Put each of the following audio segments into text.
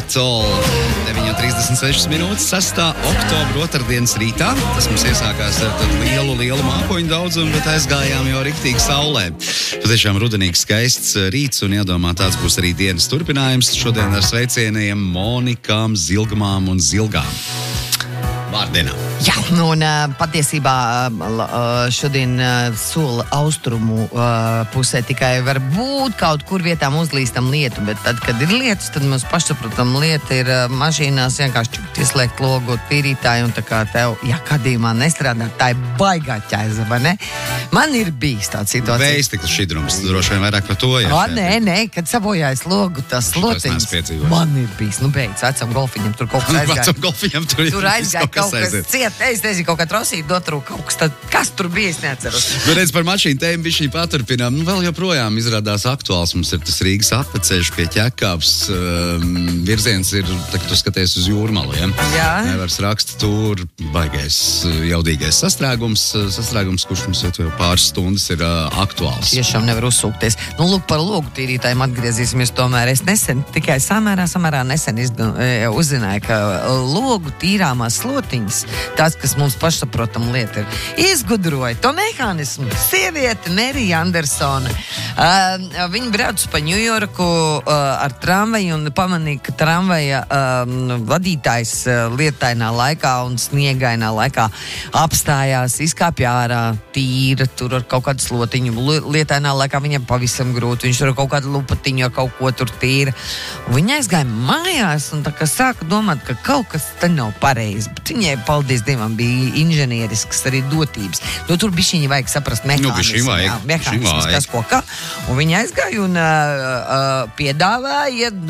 It All. 9:36 minūtes, 6. oktobra otrdienas rītā. Tas mums iesākās ar tādu lielu mākoņu daudzumu, bet aizgājām jau riktīgi saulē. Patiešām rudenīgs skaists rīts un jādomā, tāds būs arī dienas turpinājums. Šodien ar sveicieniem Monikām, Zilgamām un Zilgām. Vārdienā. Jā, un patiesībā šodien sola austrumu pusē tikai var būt kaut kur vietām uzlīstam lietu, bet tad, kad ir lietas, tad mums pašsaprotam lieta ir mašīnās vienkārši ieslēgt logu tīrītāju un tā kā tev, ja gadījumā nestrādā, tā ir baigā ķēza, vai ne? Man ir bijis tāda situācija. Vējstikls šķidrums, droši vien vairāk par to, ja? Nē, kad sabojājas logu, tas slotiņas. Man ir bijis, beidz, vecam golfiņam tur kaut kas aizgāja. Vecam golfiņam tur aizgāja kaut kas ciet. Es nezinu, kaut kā trosīt dotrūk kaut kas tad, kas tur bija, es neceros. Bet redz par mašīnu tēmu bišķi paturpinām. Vēl joprojām izrādās aktuāls. Mums ir tas Rīgas apveceļš pie Ķekavas. Virziens ir, tā, ka tu skaties uz Jūrmalu, Jā. Nevars raksta tur baigais, jaudīgais sastrēgums, kurš mums jau pāris stundas ir aktuāls. Tiešām nevar uzsūkties. Lūk, par logu tīrītājiem atgriezīsimies tomēr. Es nesen, tikai samērā nesen uzzināju, ka logu tīrāmās slotiņas, tās, kas mums pašsaprotam lieta ir, izgudroja to mehānismu. Sieviete Nerija Andersona. Viņa brauc pa Ņujorku ar tramvaju un pamanīja, ka tramvaja vadītājs lietainā laikā un sniegainā laikā apstājās, izkāpja ārā, tīra tur ar kaut kādu slotiņu. Lietainā laikā viņam pavisam grūti, viņš tur ar kaut kādu lupatiņu ar kaut ko tur tīra. Un viņa aizgāja mājās un tā kā sāka domāt, ka kaut kas te nav pareizi. Bet viņai, paldies Dievam, bija inženierisks arī dotības. Tur bišķiņi vajag saprast mehānismu. Mehānismus, kas ko kā. Un viņa aizgāja un piedāvāja,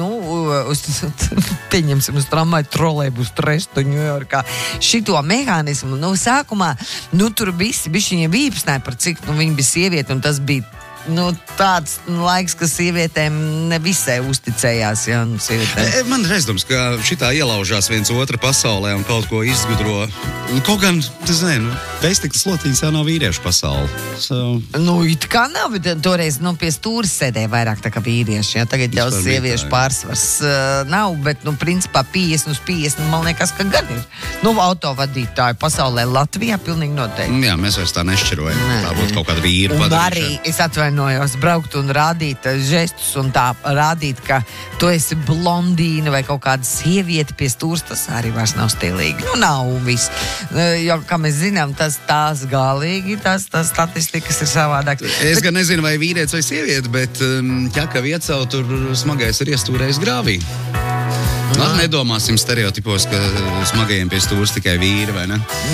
pieņemsim uz tramvaju trolejbus trestu Ņujorkā. Šito mehānismu, sākumā, tur visi bišķiņi vīpsnēja par cik, viņa bija sieviete un tas bija tāds laiks, ka sievietēm nevisai uzticējās, Man ir aizdoms, ka šitā ielaužās viens otra pasaulē un kaut ko izgudro. Kaut gan, veistiklas slotiņas jau nav vīriešu pasauli. It kā nav, bet toreiz, pie stūras sēdēja vairāk tā kā vīrieši, Tagad jau sieviešu pārsvars nav, bet, principā 50 uz 50, man liekas, ka gan ir. Autovadītāju pasaulē Latvijā pilnīgi noteikti. Jā, mēs vairs tā nešķirojam. Tā būtu kaut kāda vīra padarīšana. Un arī, es atvainojos, braukt un rādīt žestus un tā rādīt, ka tu esi blondīna vai kaut kāda sieviete pie stūras, tas arī vairs nav stilīgi. Nav viss. Jo, kā mēs zinām, tās galīgi, tās statistikas ir savādāk. Es gan nezinu, vai vīrietis vai sieviete, bet Ķekava iecau tur smagais ir iestūrējis grāvī. Nedomāsim stereotipos, ka smagajiem pie stūras tikai vīri, vai ne?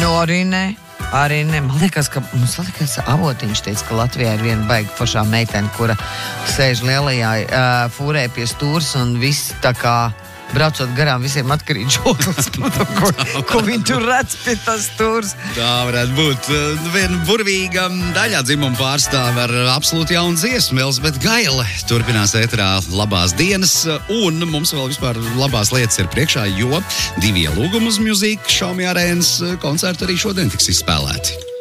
Arī ne. Man liekas, ka avotiņš teica, ka Latvijā ir viena baiga foršā meitene, kura sēž lielajā fūrē pie stūras un viss tā kā braucot garām visiem atkarīt žoklis, ko viņi tur redz pie tas stūrs. Tā varētu būt. Viena burvīga daļā dzimuma pārstāve ar absolūti jaunu dziesmu, Elzbieta Gaile. Turpinās ēterā labās dienas, un mums vēl vispār labās lietas ir priekšā, jo 2 ielūgumi uz Music Show Me Arēnas koncertu arī šodien tiks izspēlēti.